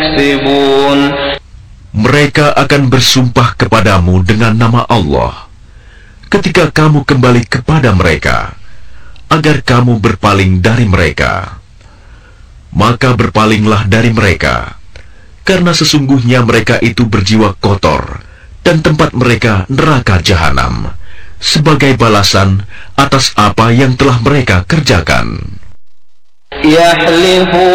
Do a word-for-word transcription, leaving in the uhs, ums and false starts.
يكسبون. Mereka akan bersumpah kepadamu dengan nama Allah ketika kamu kembali kepada mereka, agar kamu berpaling dari mereka. Maka berpalinglah dari mereka, karena sesungguhnya mereka itu berjiwa kotor, dan tempat mereka neraka jahanam, sebagai balasan atas apa yang telah mereka kerjakan. يحلفون